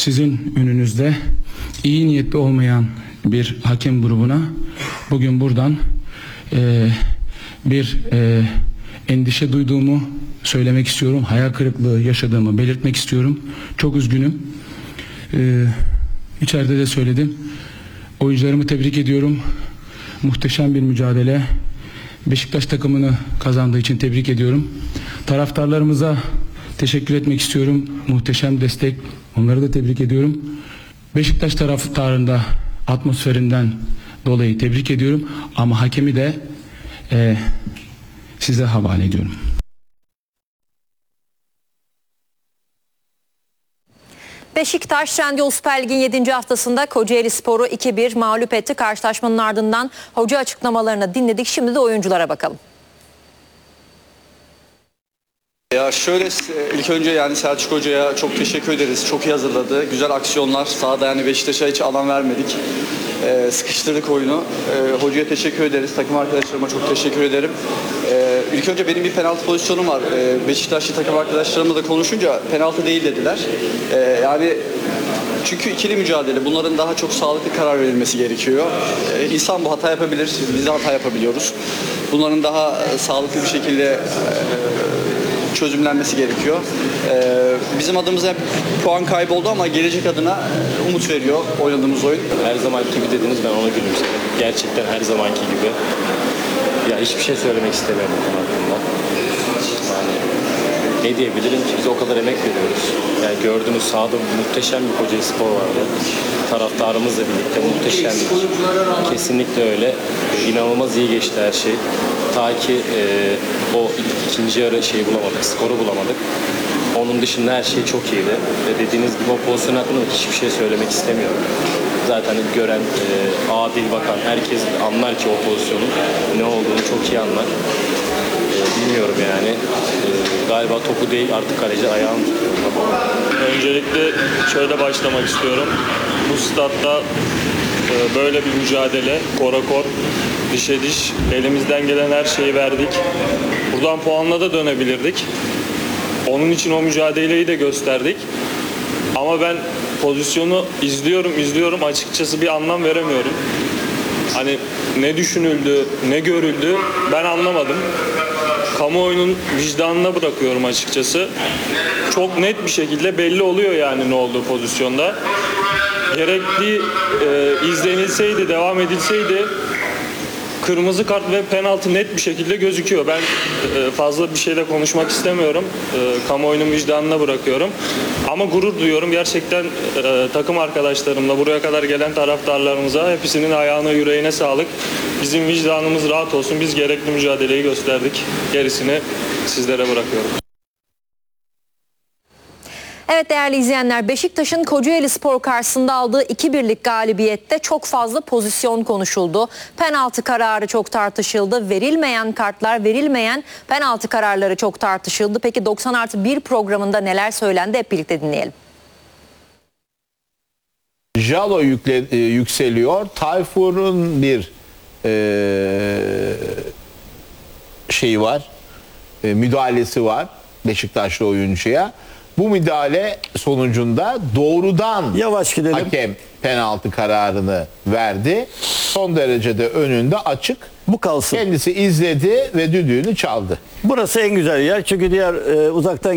sizin önünüzde iyi niyetli olmayan bir hakem grubuna bugün buradan bir endişe duyduğumu söylemek istiyorum. Hayal kırıklığı yaşadığımı belirtmek istiyorum. Çok üzgünüm. İçeride de söyledim. Oyuncularımı tebrik ediyorum. Muhteşem bir mücadele. Beşiktaş takımını kazandığı için tebrik ediyorum. Taraftarlarımıza teşekkür etmek istiyorum. Muhteşem destek. Onları da tebrik ediyorum. Beşiktaş taraftarında atmosferinden dolayı tebrik ediyorum. Ama hakemi de size havale ediyorum. Beşiktaş Trendyol Süper Lig'in 7. haftasında Kocaelispor'u 2-1 mağlup etti. Karşılaşmanın ardından hoca açıklamalarını dinledik. Şimdi de oyunculara bakalım. Ya şöyle, ilk önce yani Selçuk Hoca'ya çok teşekkür ederiz. Çok iyi hazırladı. Güzel aksiyonlar. Sahada yani Beşiktaş'a hiç alan vermedik. Sıkıştırdık oyunu. Hocaya teşekkür ederiz. Takım arkadaşlarıma çok teşekkür ederim. İlk önce benim bir penaltı pozisyonum var. Beşiktaşlı takım arkadaşlarımla da konuşunca penaltı değil dediler. Yani çünkü ikili mücadele. Bunların daha çok sağlıklı karar verilmesi gerekiyor. İnsan bu hata yapabilir. Biz de hata yapabiliyoruz. Bunların daha sağlıklı bir şekilde çözümlenmesi gerekiyor. Bizim adımıza puan kaybı oldu ama gelecek adına umut veriyor oynadığımız oyun. Her zamanki gibi dediniz, ben ona gülümsedim. Gerçekten her zamanki gibi. Ya hiçbir şey söylemek istemiyorum bu konu hakkında. Yani ne diyebilirim ki, biz o kadar emek veriyoruz. Yani gördüğünüz sahada muhteşem bir Kocaelispor vardı. Taraftarımızla birlikte muhteşemdik. Kesinlikle öyle. İnanılmaz iyi geçti her şey. Ta ki o ikinci yarı bulamadık, skoru bulamadık. Onun dışında her şey çok iyiydi. Ve dediğiniz gibi o pozisyon hakkında hiçbir şey söylemek istemiyorum. Zaten gören, adil bakan herkes anlar ki o pozisyonun ne olduğunu çok iyi anlar. Bilmiyorum yani. Galiba topu değil, artık kaleci ayağını tutuyor. Öncelikle şöyle başlamak istiyorum. Bu statta böyle bir mücadele, korakor, dişe diş, elimizden gelen her şeyi verdik. Buradan puanla da dönebilirdik. Onun için o mücadeleyi de gösterdik. Ama ben pozisyonu izliyorum açıkçası bir anlam veremiyorum. Hani ne düşünüldü, ne görüldü ben anlamadım. Kamuoyunun vicdanına bırakıyorum açıkçası. Çok net bir şekilde belli oluyor yani ne olduğu pozisyonda. Gerekli izlenilseydi, devam edilseydi kırmızı kart ve penaltı net bir şekilde gözüküyor. Ben fazla bir şeyle konuşmak istemiyorum. Kamuoyunun vicdanına bırakıyorum. Ama gurur duyuyorum. Gerçekten takım arkadaşlarımla, buraya kadar gelen taraftarlarımıza hepsinin ayağına yüreğine sağlık. Bizim vicdanımız rahat olsun. Biz gerekli mücadeleyi gösterdik. Gerisini sizlere bırakıyorum. Evet değerli izleyenler, Beşiktaş'ın Kocaelispor karşısında aldığı 2-1'lik galibiyette çok fazla pozisyon konuşuldu. Penaltı kararı çok tartışıldı. Verilmeyen kartlar, verilmeyen penaltı kararları çok tartışıldı. Peki 90+1 programında neler söylendi, hep birlikte dinleyelim. Jalo yükseliyor. Tayfur'un bir şeyi var. Müdahalesi var Beşiktaşlı oyuncuya. Bu müdahale sonucunda doğrudan hakem penaltı kararını verdi. Son derecede önünde açık. Bu kalsın. Kendisi izledi ve düdüğünü çaldı. Burası en güzel yer çünkü diğer uzaktan